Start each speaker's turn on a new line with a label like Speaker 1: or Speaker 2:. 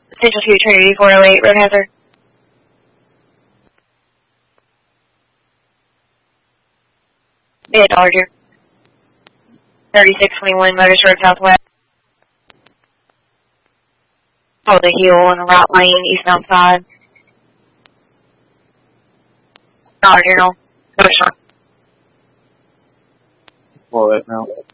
Speaker 1: Central 2, Trinity 408, road hazard. Be a Dodger. 3621, Motors Road Southwest. Hold the heel on the right lane, eastbound side. Dollar General, Motor Store.
Speaker 2: 408 now.